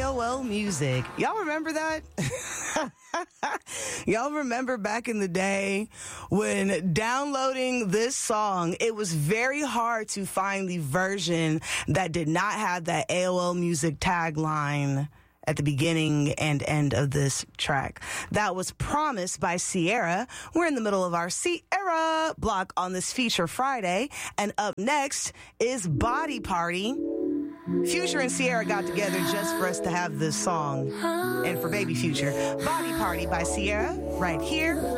AOL Music. Y'all remember that? Y'all remember back in the day when downloading this song, it was very hard to find the version that did not have that AOL Music tagline at the beginning and end of this track. That was Promise by Ciara. We're in the middle of our Ciara block on this Feature Friday. And up next is Body Party. Future and Ciara got together just for us to have this song and for Baby Future. Body Party by Ciara right here